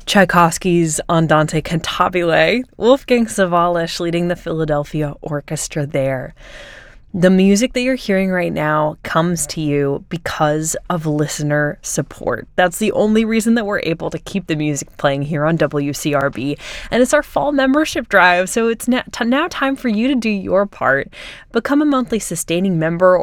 Tchaikovsky's Andante Cantabile, Wolfgang Sawallisch leading the Philadelphia Orchestra there. The music that you're hearing right now comes to you because of listener support. That's the only reason that we're able to keep the music playing here on WCRB. And it's our fall membership drive, so it's now time for you to do your part. Become a monthly sustaining member